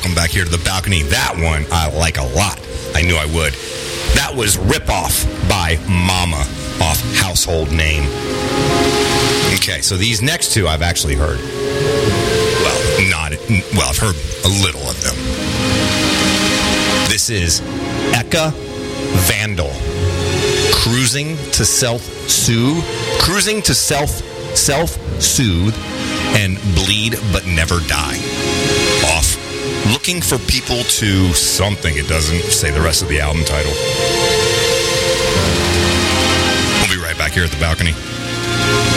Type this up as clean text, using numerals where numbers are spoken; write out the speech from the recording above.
Welcome back here to the balcony. That one I like a lot. I knew I would. That was Rip Off by Mama off Household Name. Okay, so these next two I've actually heard. I've heard a little of them. This is Eka Vandal. Cruising to self-soothe, and Bleed But Never Die. Off Looking for People to something. It doesn't say the rest of the album title. We'll be right back here at the balcony.